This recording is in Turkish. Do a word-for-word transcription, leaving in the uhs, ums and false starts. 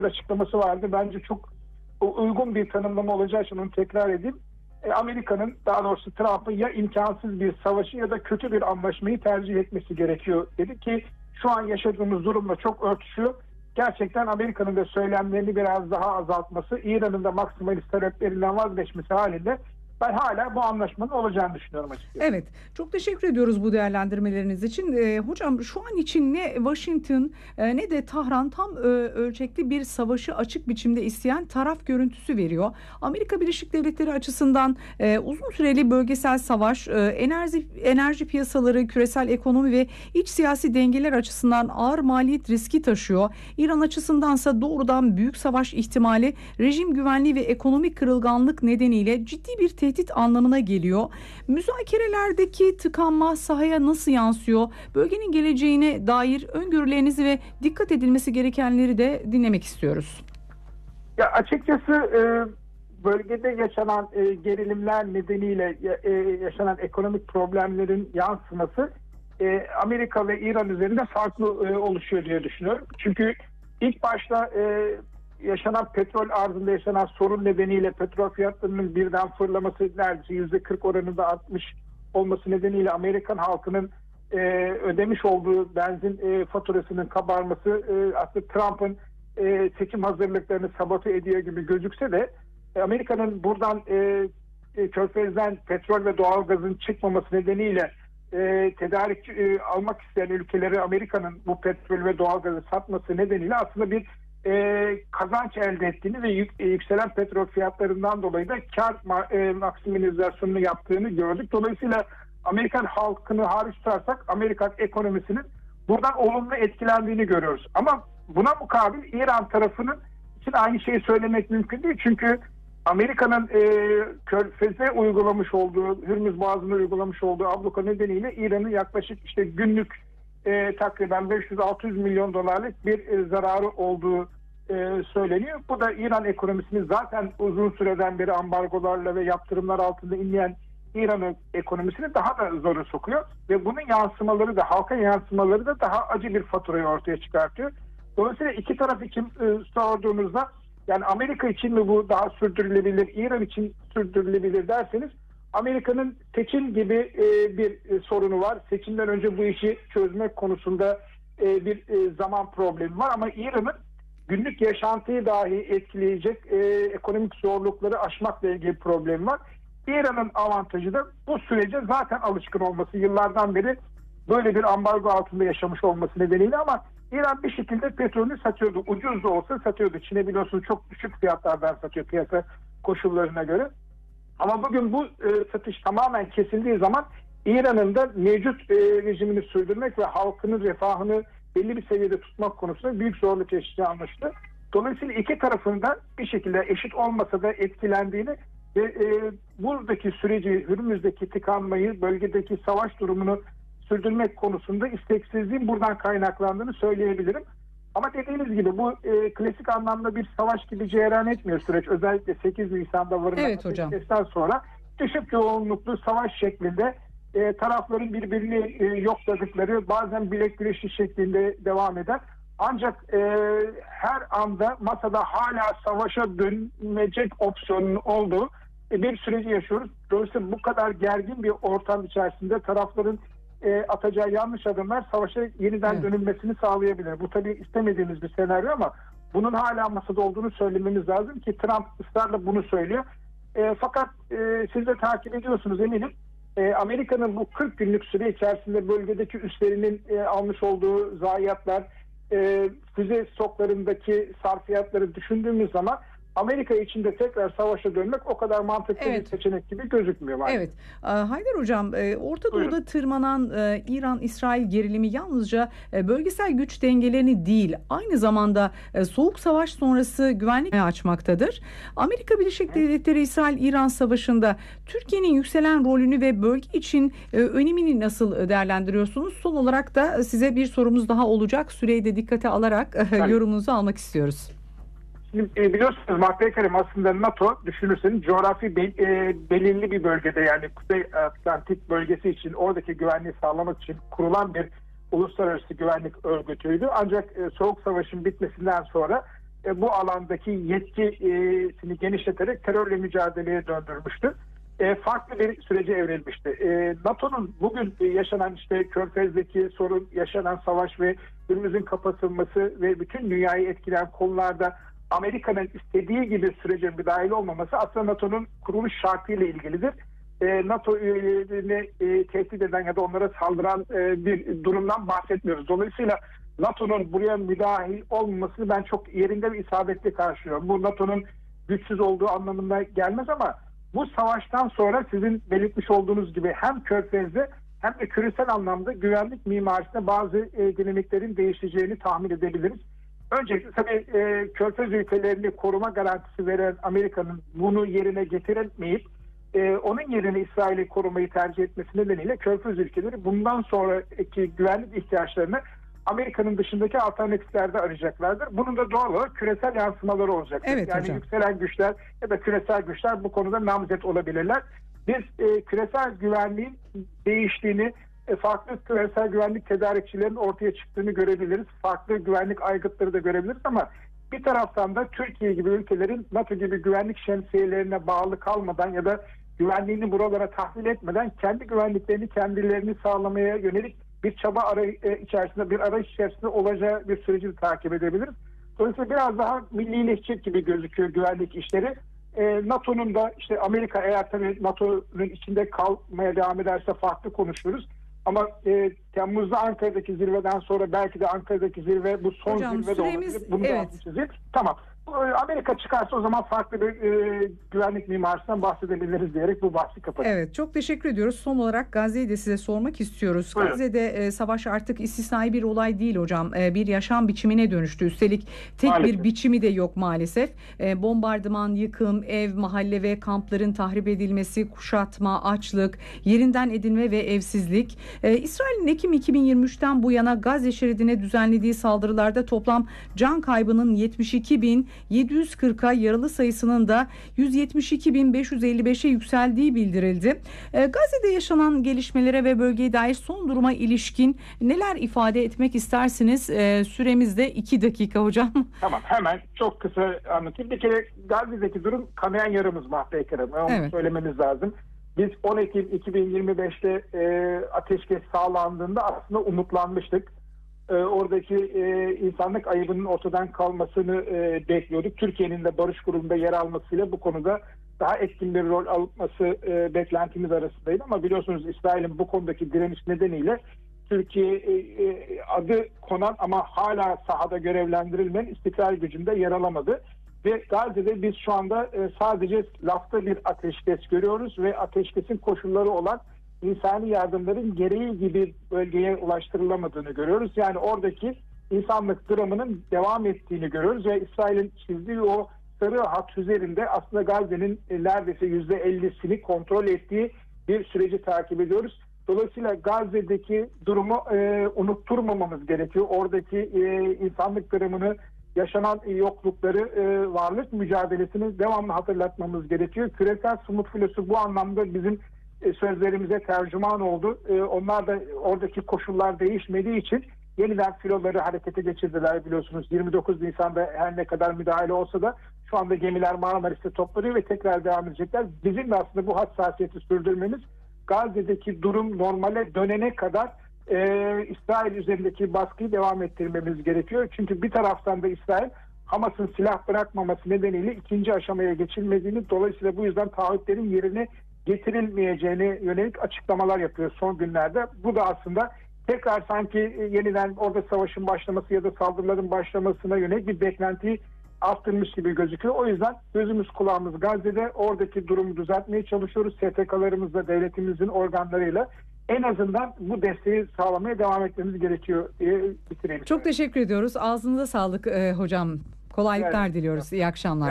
açıklaması vardı. Bence çok uygun bir tanımlama olacağı için onu tekrar edeyim. E, Amerika'nın, daha doğrusu Trump'ın ya imkansız bir savaşı ya da kötü bir anlaşmayı tercih etmesi gerekiyor dedi ki şu an yaşadığımız durumla çok örtüşüyor. Gerçekten Amerika'nın da söylemlerini biraz daha azaltması, İran'ın da maksimalist taleplerinden vazgeçmesi halinde ben hala bu anlaşmanın olacağını düşünüyorum açıkçası. Evet, çok teşekkür ediyoruz bu değerlendirmeleriniz için. Ee, hocam şu an için ne Washington e, ne de Tahran tam e, ölçekli bir savaşı açık biçimde isteyen taraf görüntüsü veriyor. Amerika Birleşik Devletleri açısından e, uzun süreli bölgesel savaş, e, enerji enerji piyasaları, küresel ekonomi ve iç siyasi dengeler açısından ağır maliyet riski taşıyor. İran açısındansa doğrudan büyük savaş ihtimali rejim güvenliği ve ekonomik kırılganlık nedeniyle ciddi bir tehdit tehdit anlamına geliyor. Müzakerelerdeki tıkanma sahaya nasıl yansıyor? Bölgenin geleceğine dair öngörülerinizi ve dikkat edilmesi gerekenleri de dinlemek istiyoruz. Ya açıkçası e, bölgede yaşanan e, gerilimler nedeniyle e, yaşanan ekonomik problemlerin yansıması e, Amerika ve İran üzerinde farklı e, oluşuyor diye düşünüyorum. Çünkü ilk başta e, yaşanan petrol arzında yaşanan sorun nedeniyle petrol fiyatlarının birden fırlaması, neredeyse yüzde kırk oranında artmış olması nedeniyle Amerikan halkının e, ödemiş olduğu benzin e, faturasının kabarması e, aslında Trump'ın e, seçim hazırlıklarını sabote ediyor gibi gözükse de e, Amerika'nın buradan e, e, Körfez'den petrol ve doğalgazın çıkmaması nedeniyle e, tedarik e, almak isteyen ülkeleri Amerika'nın bu petrol ve doğalgazı satması nedeniyle aslında bir E, kazanç elde ettiğini ve yük, e, yükselen petrol fiyatlarından dolayı da kar ma, e, maksimizasyonunu yaptığını gördük. Dolayısıyla Amerikan halkını hariç tutarsak Amerikan ekonomisinin buradan olumlu etkilendiğini görüyoruz. Ama buna mukabil İran tarafının için aynı şeyi söylemek mümkün değil. Çünkü Amerika'nın e, Körfez'e uygulamış olduğu, Hürmüz Boğazı'na uygulamış olduğu abluka nedeniyle İran'ın yaklaşık işte günlük E, takriben beş yüz altı yüz milyon dolarlık bir e, zararı olduğu e, söyleniyor. Bu da İran ekonomisini zaten uzun süreden beri ambargolarla ve yaptırımlar altında inleyen İran ekonomisini daha da zora sokuyor. Ve bunun yansımaları da, halka yansımaları da daha acı bir faturayı ortaya çıkartıyor. Dolayısıyla iki taraf için e, sorduğunuzda, yani Amerika için mi bu daha sürdürülebilir, İran için sürdürülebilir derseniz, Amerika'nın seçim gibi e, bir e, sorunu var. Seçimden önce bu işi çözmek konusunda e, bir e, zaman problemi var. Ama İran'ın günlük yaşantıyı dahi etkileyecek e, ekonomik zorlukları aşmakla ilgili problemi var. İran'ın avantajı da bu sürece zaten alışkın olması. Yıllardan beri böyle bir ambargo altında yaşamış olması nedeniyle, ama İran bir şekilde petrolünü satıyordu. Ucuz da olsa satıyordu. Çin'e biliyorsunuz çok düşük fiyatlardan satıyor piyasa koşullarına göre. Ama bugün bu e, satış tamamen kesildiği zaman İran'ın da mevcut e, rejimini sürdürmek ve halkının refahını belli bir seviyede tutmak konusunda büyük zorluk yaşayacağı anlaşıldı. Dolayısıyla iki tarafında bir şekilde eşit olmasa da etkilendiğini ve e, buradaki süreci, Hürmüz'deki tıkanmayı, bölgedeki savaş durumunu sürdürmek konusunda isteksizliğin buradan kaynaklandığını söyleyebilirim. Ama dediğiniz gibi bu e, klasik anlamda bir savaş gibi cereyan etmiyor süreç. Özellikle sekiz Nisan'da varılan evet, ateşkesten sonra düşük yoğunluklu savaş şeklinde e, tarafların birbirini e, yokladıkları, bazen bilek güreşi şeklinde devam eder. Ancak e, her anda masada hala savaşa dönecek opsiyonun olduğu e, bir süreci yaşıyoruz. Dolayısıyla bu kadar gergin bir ortam içerisinde tarafların E, atacağı yanlış adımlar savaşa yeniden evet. dönülmesini sağlayabilir. Bu tabii istemediğimiz bir senaryo, ama bunun hala masada olduğunu söylememiz lazım ki Trump ısrarla bunu söylüyor. E, fakat e, siz de takip ediyorsunuz eminim. E, Amerika'nın bu kırk günlük süre içerisinde bölgedeki üslerinin e, almış olduğu zayiatlar, e, füze stoklarındaki sarfiyatları düşündüğümüz zaman Amerika içinde tekrar savaşa dönmek o kadar mantıklı evet. bir seçenek gibi gözükmüyor. Maalesef. Evet. Haydar Hocam, Orta Buyurun. Doğu'da tırmanan İran-İsrail gerilimi yalnızca bölgesel güç dengelerini değil, aynı zamanda Soğuk Savaş sonrası güvenlik açmaktadır. Amerika Birleşik Devletleri İsrail-İran savaşında Türkiye'nin yükselen rolünü ve bölge için önemini nasıl değerlendiriyorsunuz? Son olarak da size bir sorumuz daha olacak. Süreyi de dikkate alarak yani. yorumunuzu almak istiyoruz. Şimdi e, biliyorsunuz Mahve Kerim aslında NATO düşünürseniz coğrafi be, e, belirli bir bölgede, yani Kuzey Atlantik bölgesi için oradaki güvenliği sağlamak için kurulan bir uluslararası güvenlik örgütüydü. Ancak e, Soğuk Savaş'ın bitmesinden sonra e, bu alandaki yetkisini genişleterek terörle mücadeleye döndürmüştü. E, farklı bir sürece evrilmişti. E, NATO'nun bugün e, yaşanan işte Körfez'deki sorun, yaşanan savaş ve Hürmüz'ün kapatılması ve bütün dünyayı etkileyen konularda Amerika'nın istediği gibi sürece müdahil olmaması aslında NATO'nun kuruluş şartıyla ilgilidir. E, NATO üyelerini e, tehdit eden ya da onlara saldıran e, bir durumdan bahsetmiyoruz. Dolayısıyla NATO'nun buraya müdahil olmamasını ben çok yerinde ve isabetli karşılıyorum. Bu NATO'nun güçsüz olduğu anlamına gelmez ama bu savaştan sonra sizin belirtmiş olduğunuz gibi hem Körfez'de hem de küresel anlamda güvenlik mimarisinde bazı e, dinamiklerin değişeceğini tahmin edebiliriz. Öncelikle tabii e, Körfez ülkelerini koruma garantisi veren Amerika'nın bunu yerine getiremeyip e, onun yerine İsrail'i korumayı tercih etmesi nedeniyle Körfez ülkeleri bundan sonraki güvenlik ihtiyaçlarını Amerika'nın dışındaki alternatiflerde arayacaklardır. Bunun da doğal olarak küresel yansımaları olacaktır. Evet, yani hocam. yükselen güçler ya da küresel güçler bu konuda namzet olabilirler. Biz e, küresel güvenliğin değiştiğini, e, farklı küresel güvenlik tedarikçilerin ortaya çıktığını görebiliriz. Farklı güvenlik aygıtları da görebiliriz ama bir taraftan da Türkiye gibi ülkelerin NATO gibi güvenlik şemsiyelerine bağlı kalmadan ya da güvenliğini buralara tahvil etmeden kendi güvenliklerini kendilerini sağlamaya yönelik bir çaba aray içerisinde, bir arayış içerisinde olacağı bir süreci de takip edebiliriz. Dolayısıyla biraz daha millileşecek gibi gözüküyor güvenlik işleri. E, NATO'nun da işte Amerika eğer tabii NATO'nun içinde kalmaya devam ederse farklı konuşuruz. Ama e, Temmuz'da Ankara'daki zirveden sonra belki de Ankara'daki zirve bu son Hocam, zirve de süremiz, olabilir. Bunu evet. da çizeyim. Tamam. Amerika çıkarsa o zaman farklı bir e, güvenlik mimarisinden bahsedebiliriz diyerek bu bahsi kapatıyoruz. Evet, çok teşekkür ediyoruz. Son olarak Gazze'yi de size sormak istiyoruz. Buyurun. Gazze'de e, savaş artık istisnai bir olay değil hocam. E, bir yaşam biçimine dönüştü. Üstelik tek Maalesef. bir biçimi de yok maalesef. E, bombardıman, yıkım, ev, mahalle ve kampların tahrip edilmesi, kuşatma, açlık, yerinden edilme ve evsizlik. E, İsrail'in Ekim iki bin yirmi üçten bu yana Gazze şeridine düzenlediği saldırılarda toplam can kaybının yetmiş iki bin yedi yüz kırka, yaralı sayısının da yüz yetmiş iki bin beş yüz elli beşe yükseldiği bildirildi. E, Gazze'de yaşanan gelişmelere ve bölgeye dair son duruma ilişkin neler ifade etmek istersiniz? E, süremiz de iki dakika hocam. Tamam, hemen çok kısa anlatayım. Bir kere Gazze'deki durum kanayan yaramız Mahve Kerem. Onu Evet. söylememiz lazım. Biz on Ekim iki bin yirmi beşte e, ateşkes sağlandığında aslında umutlanmıştık. E, oradaki e, insanlık ayıbının ortadan kalmasını e, bekliyorduk. Türkiye'nin de barış grubunda yer almasıyla bu konuda daha etkin bir rol alması e, beklentimiz arasındaydı. Ama biliyorsunuz İsrail'in bu konudaki direniş nedeniyle Türkiye e, e, adı konan ama hala sahada görevlendirilmeyen istikrar gücünde yer alamadı. Ve Gazze'de biz şu anda e, sadece lafta bir ateşkes görüyoruz ve ateşkesin koşulları olan insani yardımların gereği gibi bölgeye ulaştırılamadığını görüyoruz. Yani oradaki insanlık dramının devam ettiğini görüyoruz ve İsrail'in çizdiği o sarı hat üzerinde aslında Gazze'nin e, neredeyse yüzde ellisini kontrol ettiği bir süreci takip ediyoruz. Dolayısıyla Gazze'deki durumu e, unutturmamamız gerekiyor. Oradaki e, insanlık dramını, yaşanan yoklukları, e, varlık mücadelesini devamlı hatırlatmamız gerekiyor. Küresel Sumut Filosu bu anlamda bizim e, sözlerimize tercüman oldu. E, onlar da oradaki koşullar değişmediği için yeniden filoları harekete geçirdiler biliyorsunuz. yirmi dokuz Nisan'da her ne kadar müdahale olsa da şu anda gemiler Marmaris'te toplanıyor ve tekrar devam edecekler. Bizim de aslında bu hassasiyeti sürdürmemiz, Gazze'deki durum normale dönene kadar Ee, İsrail üzerindeki baskıyı devam ettirmemiz gerekiyor. Çünkü bir taraftan da İsrail Hamas'ın silah bırakmaması nedeniyle ikinci aşamaya geçilmediğini, dolayısıyla bu yüzden taahhütlerin yerine getirilmeyeceğine yönelik açıklamalar yapıyor son günlerde. Bu da aslında tekrar sanki yeniden orada savaşın başlaması ya da saldırıların başlamasına yönelik bir beklentiyi arttırmış gibi gözüküyor. O yüzden gözümüz kulağımız Gazze'de, oradaki durumu düzeltmeye çalışıyoruz. S T K'larımızla, devletimizin organlarıyla en azından bu desteği sağlamaya devam etmemiz gerekiyor diye bitireyim. Çok teşekkür ediyoruz. Ağzınıza sağlık e, hocam. Kolaylıklar Evet. diliyoruz. İyi akşamlar.